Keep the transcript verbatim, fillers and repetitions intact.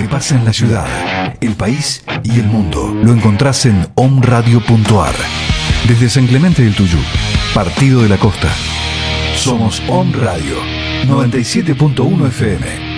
que pasa en la ciudad, el país y el mundo lo encontrás en omradio punto ar. Desde San Clemente del Tuyú, Partido de la Costa. Somos Om Radio noventa y siete punto uno F M.